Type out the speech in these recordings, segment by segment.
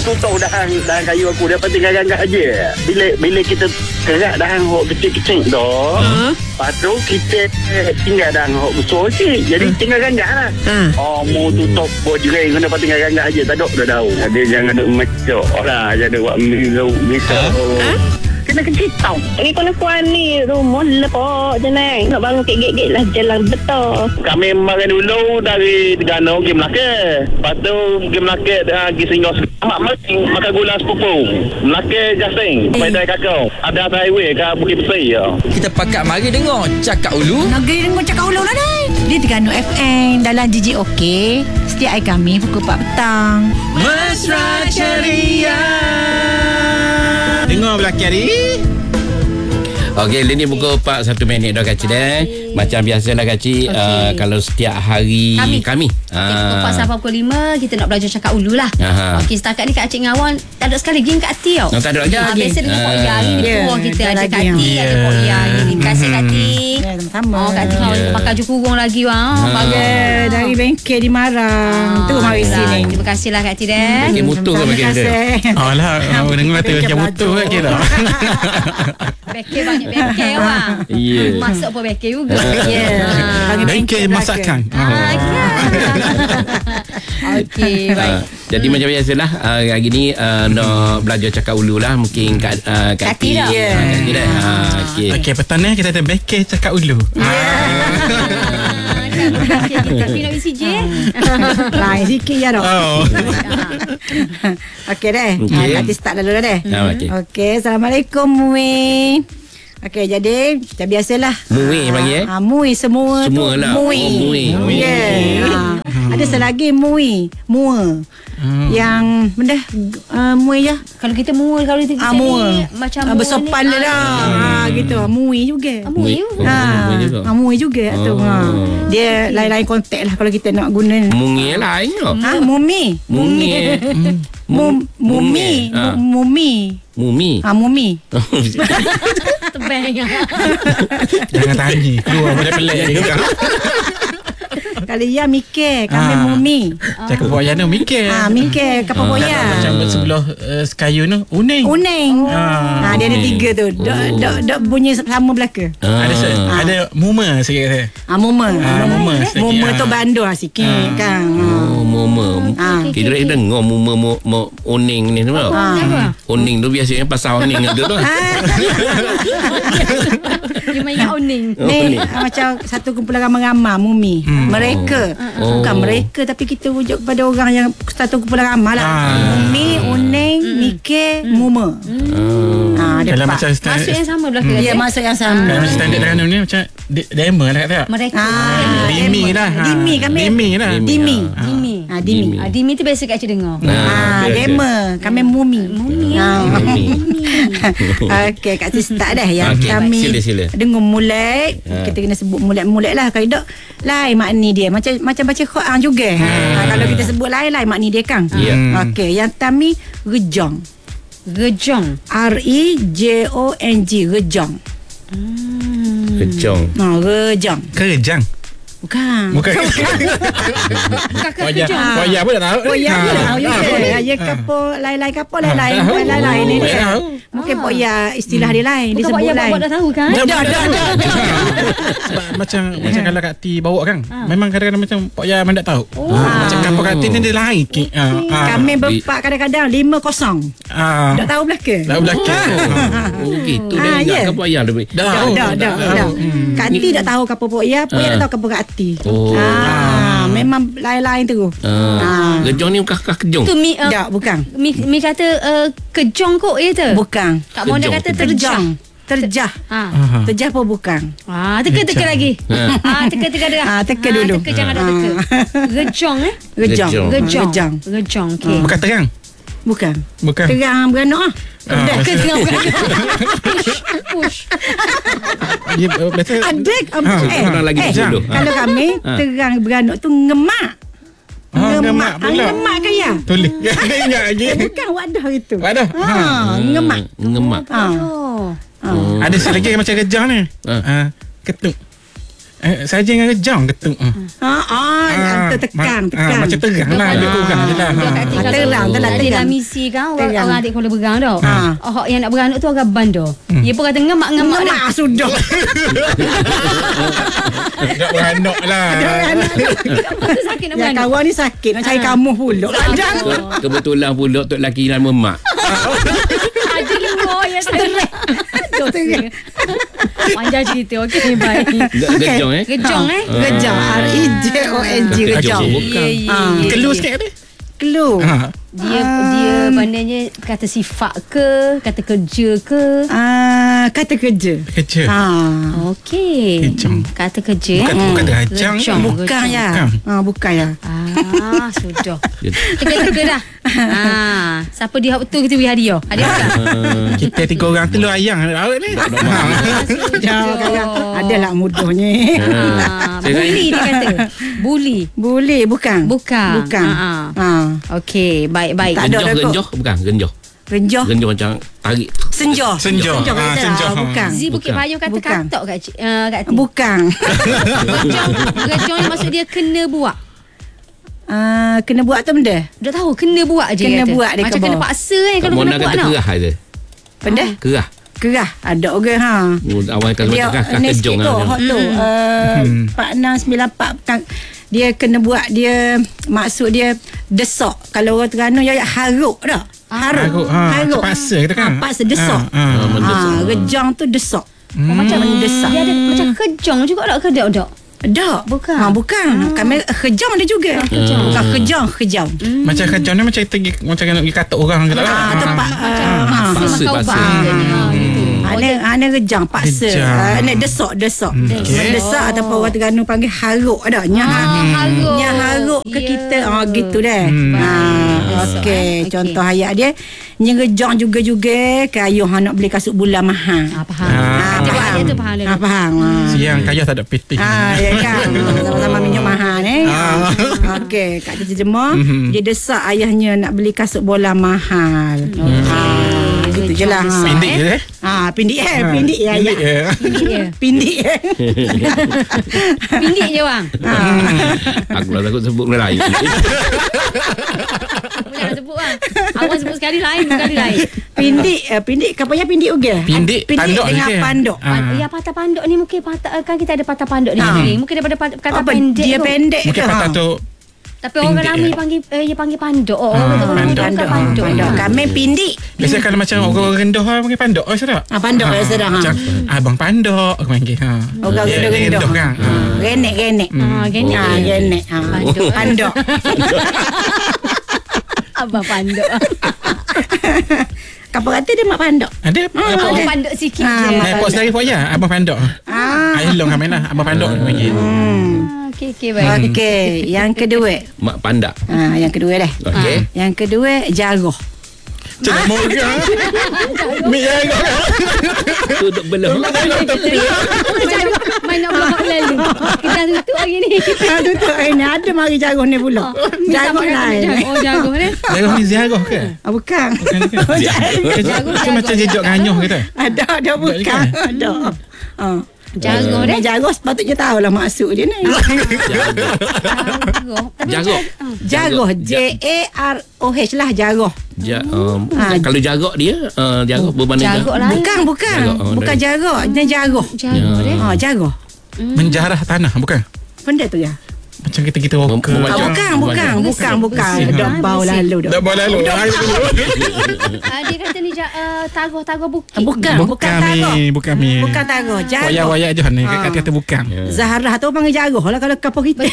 tutup dahan kayu aku dia tinggal ganggat aja. Bila kita kerat dahan hok kecil-kecil tu, lepas tu kita tinggal dahan hok besar sikit. Jadi tinggal ganggat lah. Mau tutup bojreng kena tinggal ganggat aja. Tak ada daun. Dia jangan ada macam lah. Jangan buat misal. Kena kecil tau. Ini kena kuan ni rumah lepok je naik. Nak bangun kek-kek lah jalan betul. Kami makan dulu dari Terengganu pergi Melaka. Lepas tu pergi Melaka pergi Singgah. Makan gula sepupu. Melaka Jasing. Pada kakao. Ada atas highway ke Bukit Besar. Kita pakat mari dengar Cakap Ulu. Negeri dengar Cakap Ulu lah dah. Di Terengganu FM dalam JJOK. Setiap hari kami pukul 4 petang. Mesra Ceria. Dengar belakang ni. Okey, ini pukul 4 1 minit dah kacik dah. Macam biasalah kacik, kalau setiap hari kami pukul 4 sampai pukul 5 kita nak belajar Cakap Ulu lah. Okey, setakat ni Kak Cik Ngawan tak ada sekali game Kak Ti tau. Tak ada lagi. Biasa dengan Pok Ia ni peluang kita ada Kak Ti, ada Pok Ia ni. Terima kasih Kak Ti. Sama-sama. Kak Ti pakai ju kurung lagi bang. Dari bengkel di Marang. Tu mari sini. Terima kasihlah Kak Ti dah. Bagi motor ke bagi dia? Alah, dengar kata macam motor kan kira. Bengkel banyak bengkel bang. Masak pun bengkel juga. Bengkel masakan. Okey, baik. Jadi macam biasalah, hari ni nak belajar Cakap Ulu lah. Mungkin Kak Ti dah. Okey, petang ni kita ada bengkel Cakap Ulu. Tapi nak BCJ lain sikit je dah. Okey deh. Kak Ti start dulu dah deh. Okey, Assalamualaikum Mui. Okey, jadi macam biasalah. Mui panggil Mui semua tu. Semualah. Mui. Ada selagi Mui. Mua. Yang benda Mui je. kalau kita mua kalau kita Mua. macam bersopan lah. Gitu. Mui juga. Mui juga. Mui juga tu. Dia lain-lain kontek lah kalau kita nak guna. Mungi lain tau. Mumi. Mungi. Mumi. Mumi. Mumi. tebang. Jangan tanya. Keluar pada pelik je juga. Kalau ya mikir, kami mumi. Cakap Pok Ayah tu mikir. Mikir kapal boya. Macam sebelah Sekayu tu Uning. Dia ada 3 tu. Dok bunyi sama belaka. Ada muma sikit kata. Muma tu bandar sikit kan. Muma. Kira dengar muma Uning ni tu tau. Uning tu biasanya pasal Uning tu tu. Dia main kat Oning. Ni macam satu kumpulan ramai-ramai mumi. Mereka bukan mereka tapi kita rujuk kepada orang yang satu kumpulan ramai lah. Mumi, Uning, Mikir, Muma. Kalau macam Maksud yang sama belakang. Ya, maksud yang sama. Kalau macam standard Terengganu ni macam Dema lah kata. Mereka Dimi lah. Dimi kami. Dimi lah. Dimi. Dimi tu biasa Kak Cik dengar. Dema. Kami mumi. Okey, Kak Cik start dah yang kami sila. dengar mulai. Kita kena sebut mulai lah. Kalau tak lain makni dia. Macam baca Quran juga. Kalau kita sebut lain makni dia kan. Okey, yang kami Rejong. R-E-J-O-N-G. Rejong. Kejong. Rejong. Kerjang. Bukan. Wayah pun dah tahu. Wayah pun dah tahu juga. Ya kapal lain-lain kapal lain-lain ni dia. Mungkin Pok Ya istilah dia lain. Dia sebut lain. Dah tahu kan? Dah. Sebab macam kalau Kak Ti bawa kan, memang kadang-kadang macam Pok Ya memang tak tahu. Macam kapal Kak Ti ni dia lain. Kami berempat kadang-kadang 5-0. Tak tahu belakang. Gitu dah enggak kapal ayah lebih. Dah. Kak Ti tak tahu kapal Pok Ya, Pok Ya tak tahu kapal Kak Ti. Memang lain-lain tu. Kejong ni bukan kejong. Tu Mi tak, bukan. Mi kata kejong kok ya tu. Bukan. Kak Mon dia kata terjang. Terjah. Terjah pun bukan. Teka lagi. Teka dah. Teka dulu. Teka jangan ada teka. Rejong. Okey. Bukan terang. Bukan. Terang beranak ah. Terang beranak. Push. Adik. Kalau kami terang beranak tu ngemak. Ngemak pula. Ngemak kan ya? Tulis. Dia ingat lagi. Bukan wadah itu. Wadah. Ngemak. Ada lagi macam kejang ni. Ketuk. Saja dengan kejang ketuk. Tekan. Macam terang lah. Lebih kurang je lah. Terang tak nak dalam tekan. misi kan orang adik kalau berang dah. Yang nak beranak tu agak bandar. Dia pun kata ngemak dah. Sudah. Tak beranak lah. Lepas tu sakit nak Ya beranak. kawan ni sakit nak cari kamu pula. Kebetulan pula tok lelaki nama mak. Ada luar yang stres. Panjang cerita. Okey, baik. Gejong Gejong Gejong. REJONG. Gejong. Bukan. Keluar sikit ni. Clue. Dia pandainya kata sifat ke, kata kerja ke. Kata kerja. Kerja. Okey. Gejong. Kata kerja. Bukan terajang. Bukan ya. Bukan ya. Sudah. Teka-teka dah. Siapa dia betul kita beri hadiah. Hadiah bukan? Kita 3 orang telur ayang awak ni. Adalah mudahnya. Bully dia kata. Bully bukan. Bukan. Okey, baik. Genjoh bukan. Genjoh. Genjoh macam tarik. Senjoh. Senjoh. Bukan. Zi Bukit Payung kata Bukan. katok kat Ti. Bukan. Gejong ni maksud dia kena buat. Kena buat tu benda. Dah tahu kena buat je Kena kata. buat dia Macam ke kena bawah. paksa kalau Mona kena buat kata tau. kerah je. Benda? Kerah. Ada orang Awal kalau Dia kerah ni kejong sikit tu lah. hot tu 4694 bukan. Dia kena buat dia. Maksud dia desak. Kalau orang Terengganu dia haruk dah. Haruk. Paksa kita kan. Paksa desak. Rejang tu desak. Macam mendesak. Dia ada macam kejong juga tak ke dak? Tak. Bukan. Bukan. Kami kejang dia juga. Bukan kejang. Macam kejang ni macam nak pergi katak orang ke tak? Tempat Paksa makan ubat. Ana rejang paksa. Ana desak. Desak ataupun orang Terengganu panggil haruk ada. Haruk. Haruk ke kita gitu deh. Okey, contoh ayat dia nyerejang juga ke ayuh nak beli kasut bulan mahal. Faham. Dia tu faham dia. Faham. Siang kaya tak ada peti. Ya kan. Sama-sama minyak mahal ni. Okey, kat terjemah dia desak ayahnya nak beli kasut bola mahal. Gitu je lah. Pindik je deh. Pindik ya. Pindik. Pindik je bang. Aku lah takut sebut benda lain. Jangan sebut bang. Awak sebut sekali lain. Pindik kapanya pindik uga. Pindik pandok dengan je. pandok. Ya patah pandok ni mungkin patah kan kita ada patah pandok di sini. Mungkin daripada kata pendek dia tu. pendek Mungkin ke? patah tu. Tapi orang ramai panggil pandok. Pandok. Kami pindik. Biasa kalau macam orang rendah panggil pandok sedap. Pandok sedap. Macam abang pandok panggil. Orang rendah kan. Genek. Genek. Pandok. Abang pandok. Kapal kata dia mak pandok. Ada Abang pandok sikit je. Pos dari Poya abang pandok. Ai long kami lah abang pandok panggil. Okey baik. Okey, yang kedua. Mak pandak. Yang kedua dah. Okey. Yang kedua jaroh. Cakap moga. Mik jaroh. Tu duk belah. Main nak belakang lalu. Kita tutup hari ni. Tutup ini ada mari jaroh ni pula. Jaroh lain. Jaroh ni. Jaroh ni jaroh ke? Bukan. Itu macam jejak ganyoh kita. Ada bukan. Ada. Jaroh ni. Jaroh sepatutnya tahulah maksud dia ni. Jaroh. JAROH lah jaroh. Kalau jarak dia jarak berbanding Bukan jarak. Ini jaroh. Jaroh. Menjarah tanah bukan? Benda tu ya. Macam kita walker. Bukan. Dah bau lalu dah. Dia kata ni tagoh bukit. Bukan mi. Bukan tagoh. Jaroh. Wayak je ni kata bukan. Zahrah tu panggil jaroh lah kalau kapal kita.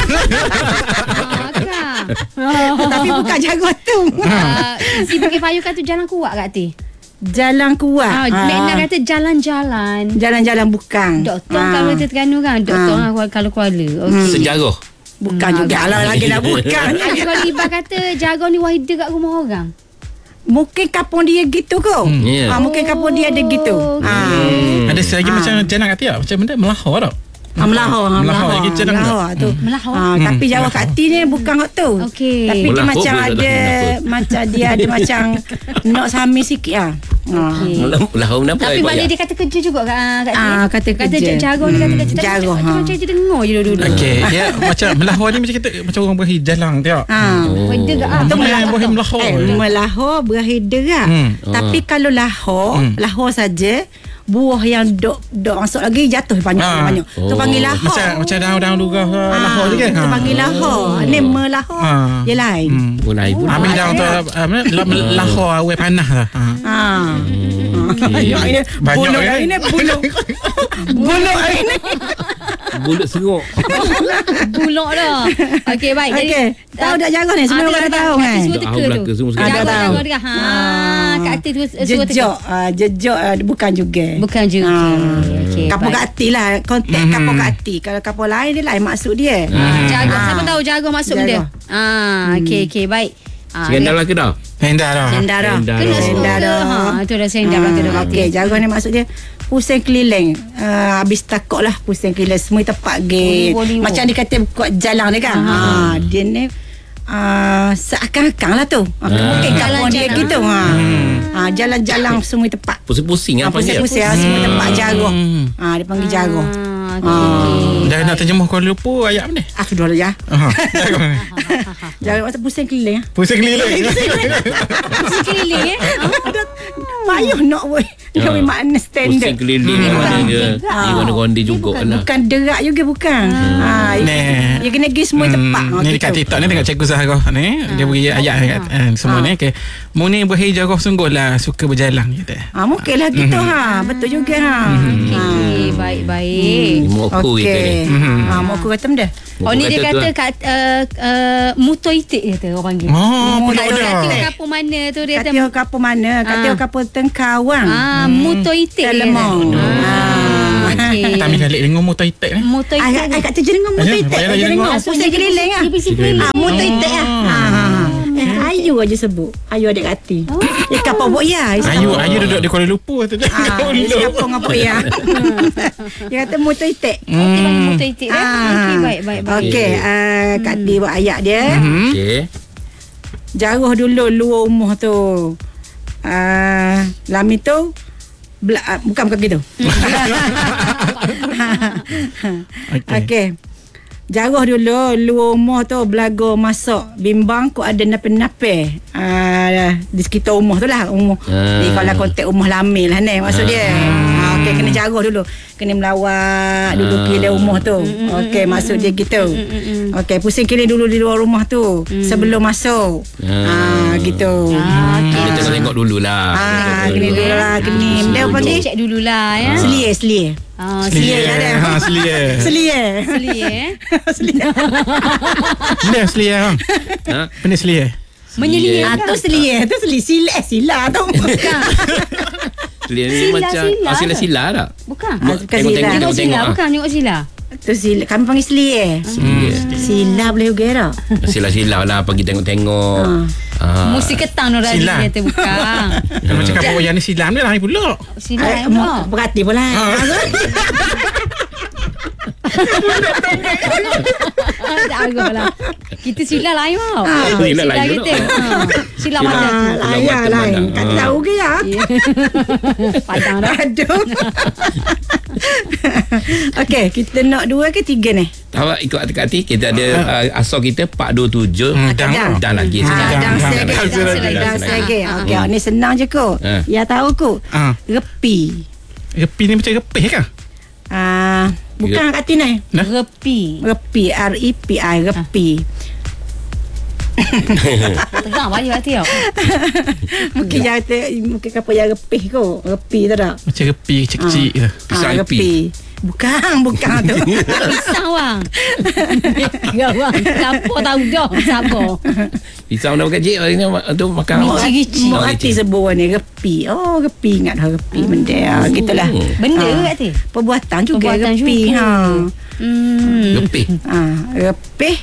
Tapi bukan jaroh tu. Si Bukit Payung kata jalan kuat kat Ti. Jalan kuat. Makna kata jalan-jalan. Jalan-jalan bukan. Doktor kalau kita Terengganu kan. Doktor kalau Kuala. Okey. Sejarah. Bukan juga. Alah lagi dah bukan. Kalau Iba kata jaga ni wahida kat rumah orang. Mungkin kampung dia gitu kot. Mungkin kampung dia ada gitu. Ada selagi macam jalan kat Tia. Macam benda melahor tau. Melahor lagi jalan tu. Tapi Jawa kat Ti ni bukan hot tu. Okey. Tapi dia Melahor macam pun ada macam dia ada macam nak sami sikit ah. Lahong apa? Tapi mana dia kata kerja juga Kak Tin? Kata kerja. Jago dia kata kerja. Jago. Macam je dengar je dulu. Okey, dia macam melahor ni macam kita macam orang berakhir jalang tengok. Benda ke Itu boleh melahor. Melahor berakhir derak. Tapi kalau lahor saja, buah yang dok masuk lagi jatuh banyak. Tu panggil lahor. Macam daun-daun lurah lahor je kan. Tu panggil lahor. Ni melahor. Dia lain. Lain pun. Ambil daun tu lahor awal panas lah. Bulu ini bulu ini Bulut seruk. Buluk dah. Okey, baik. Okey. Tahu dah jago ni? Semua orang dah tahu kan? Semua teka tu. Jago dia. Kak Tin tu semua teka. Jejak bukan juga. Bukan juga. Okey. Kapal kat hati lah. Konteks kapal kat hati. Kalau kapal lain dia lain maksud dia. Jago. Siapa tahu jago maksud dia? Okey, baik. Sendal lah ke dah? Sendal dah. Kena sendal dah. Itu dah sendal lah kena. Okey, jago ni maksud dia pusing keliling. Habis takut lah pusing keliling. Semua tempat gate. Macam dia kata kuat jalan dia kan. Dia ni seakan-akan lah tu. Mungkin kampung dia gitu. Jalan-jalan semua tempat. Pusing-pusing lah panggil. Pusing-pusing semua tempat jaruh. Dia panggil jaruh. Dah nak terjemah Kuala Lumpur ayat mana? Sudah lah ya. Jaruh masa pusing keliling. Pusing keliling. Pusing keliling Payuh nak weh. Kami makna standard. Pusing keliling maknanya dia gonde juga lah. Bukan derak juga bukan. Dia kena pergi semua tempat. Ni dekat TikTok ni tengok Cikgu Zahra ni. Dia beri ayat dekat semua ni. Mu ni berakhir jaruh sungguh lah suka berjalan kita. Mungkin lah gitu betul juga Okey, baik. Moku kita ni. Moku kata benda. Ni dia kata kat mutoitik dia kata orang panggil. Kata kapur mana tu dia kata. Kata kapur mana? Kata kapur Tengkawang. Mutoitik. Telemon. Okey. Kami kali dengar mutoitik ni. Mutoitik. Ai kat tu dengar mutoitik. Pusing keliling ah. Mutoitik ah. Ayu aja sebut. Ayu adik hati. Kapur buat ya. Ayu duduk di Kuala Lumpur tu. Siapa ngapa ya? Dia kata mutoitik. Okey bagi mutoitik dah. Okey baik. Okey, Kak Di buat ayat dia. Okey. Jaruh dulu luar rumah tu. Lami tu bukan gitu. Okey. Jaruh dulu luar rumah tu belaga masak bimbang kau ada nape-nape di sekitar rumah tu lah di kalau konteks rumah lami lah ni maksud dia. Okey, kena jaruh dulu, kena melawat dulu keliling rumah tu. Okey, maksud dia gitu. Okey, pusing keliling dulu di luar rumah tu sebelum masuk. Gitu. Kita tengok dululah. Kena dulu lah, kena dia pagi Cek dululah ya. Selia. Selia ada. Selia. Benar selia. Benar selia. Menyelia. Tu selia. Tu sila tu. Selia ni macam sila tak? Bukan. Tengok Sila bukan tengok sila. Tu sila. Kami panggil selia. Sila boleh juga tak? Sila lah pergi tengok. Musi ketang orang dia kata bukan. Macam kapal yang ni silam dia lah pula. Sila pula. Berhati pula. Lah. Kita sila lain tau. Sila lain kita. Sila mana? Lain. Kata tahu ke ya? Padang dah. Aduh. Okey, kita nak 2 ke 3 ni? Awak ikut hati-hati. Kita ada asal kita 427 dan lagi. Dan lagi. Okey, ni senang je kot. Ya tahu kot. Repi. Repi ni macam repih kan? Bukan kat sini. Repi. R-E-P-I. Repi. Tegang baju hati tau. Mungkin kapal yang repih kot. Repi tu tak? Macam repi kecil-kecil tu. Pisang repi. Bukan tu. Pisang bang. Gawang. Siapa tahu dah. Siapa? Pisang dah kecil tu makan awak. Kecil-kecil. Hati sebut ni repi. Repi ingat dah repi benda. Gitulah. Benda ke hati? Perbuatan juga repi. Repih. Repih.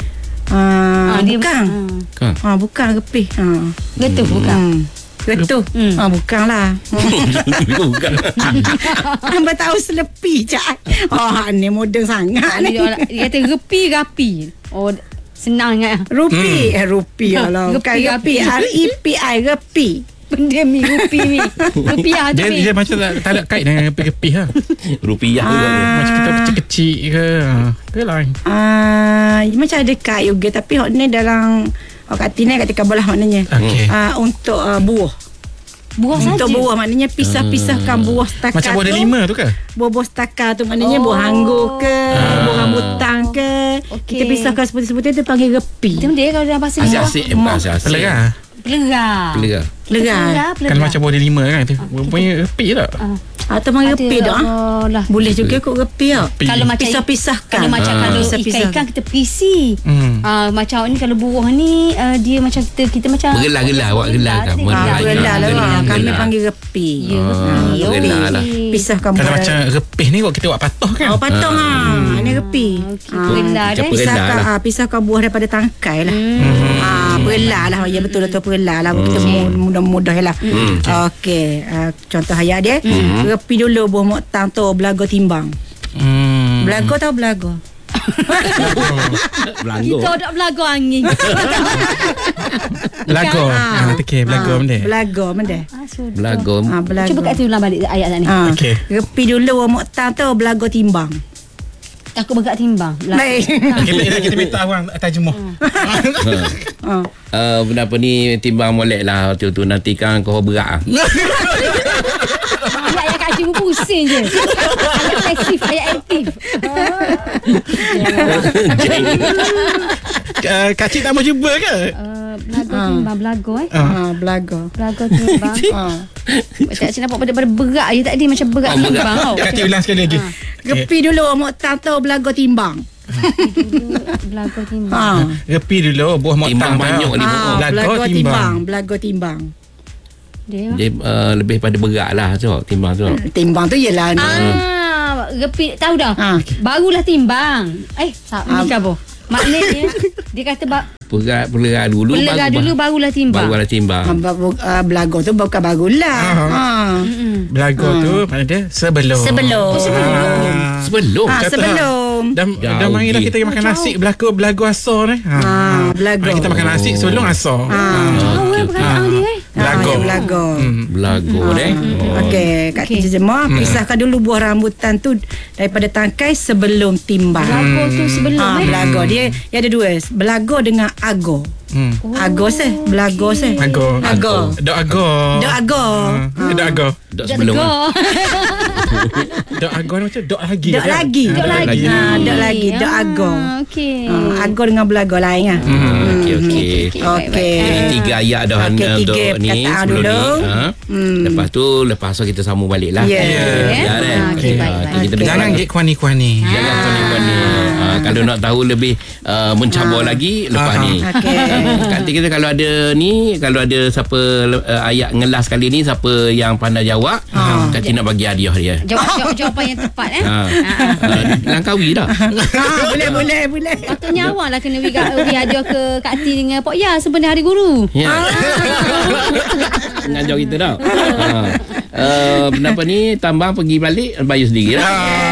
Bukan repih. Getuh bukan. Getuh. Bukanlah. Bukan. Hamba tahu selepi cak. Ni moden sangat ni. Dia kata repi. Senang ingat. Rupi lah. Bukan repi. R-E-P-I. Repi. Benda mi, rupiah tu mi. Dia macam tak ada kait dengan kepih lah. Rupiah tu kan. Macam kita kecil-kecil ke lain. Macam ada kait juga. Tapi hok ni dalam kat Tina kat Kabalah maknanya. Untuk buah. Buah saja. Untuk buah maknanya pisah-pisahkan buah stakar. Macam buah tu. delima tu ke? Buah stakar tu maknanya buah anggur ke, buah rambutan ke. Kita pisahkan seperti-seperti tu panggil repi. Itu dia kalau dalam bahasa Asyik Pelerah. Pelerah. Kan macam buah delima kan. Punya repi tak? Atau panggil repi tak? Boleh juga kot repi tak? Kalau macam pisah-pisahkan. Kalau macam kalau ikan kita perisi. Macam ni kalau buah ni dia macam kita macam Bergelar-gelar awak gelar kan. Bergelar lah. Kami panggil repi. Bergelar lah. Pisahkan Kalau buah. macam repih ni kot kita buat patoh kan. Patong Ini repi. Bergelar Pisahkan buah daripada tangkai lah. Bergelar lah. Ya betul bergelar lah. Kita mudah-mudah lah. Okey. Contoh ayat dia. Repi dulu buah moktang tu belago timbang. Belago tahu belago? Belanggo. Kita ada belago angin. Belago. Okey, belago benda. Belago benda. Belanggo. Belago. Cuba kat ulang balik ayat ni. Okey. Repi dulu buah moktang tu belago timbang. Aku bergerak timbang. Baik. Kita minta orang terjemah. Kenapa ni timbang molek lah tu nanti kan kau berat. Ayat yang Kak Cik pusing je. Ayat aktif. Kak Cik tak mau cuba ke? Belago timbang. Belago Belago. Belago timbang. Kak Cik nampak pada berat je tadi. Macam berat timbang tau. Kak Cik ulang sekali lagi. Repi dulu moktang tu belago timbang. Belago timbang. Repi dulu buah moktang. Timbang banyak ni. Belago timbang. Belago timbang. Dia lebih pada berat lah tu timbang tu. Timbang tu ialah Repi tahu dah. Barulah timbang. Ni apa? Maknanya dia kata Pelerah dulu barulah timbang. belago tu bukan barulah. Belago tu mana dia? Sebelum. Sebelum. Dah marilah kita makan nasi belago asar ni. Belago. Kita makan nasi sebelum asar. Belago deh. Okey, Kak Cik Jemah pisahkan dulu buah rambutan tu daripada tangkai sebelum timbang. Belago tu sebelum belago dia ada dua, belago dengan ago. Ago belago Ago. Dok ago. Dok sebelum. Dok ago macam dok lagi. Dok lagi. Dok ago. Okey. Ago dengan belago lain ah. Okey. Okey. Tiga ayat dah untuk ni sebelum ni. Lepas tu kita sambung balik lah. Jangan get kuani-kuani. Kalau nak tahu lebih mencabar lagi lepas ni. Kata kita kalau ada siapa ayat ngelas kali ni, siapa yang pandai jawab, Kak Cik nak bagi hadiah dia. Jawapan yang tepat Langkawi dah. Boleh. Patutnya awak lah kena beri hadiah ke Kak Ti dengan Pok Ya sebenarnya Hari Guru. Mengajar kita dah. Kenapa ni tambang pergi balik bayar sendiri lah.